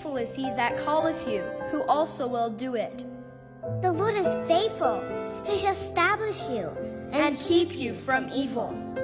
faithful is he that calleth you, who also will do it. The Lord is faithful. He shall establish you and keep you from evil.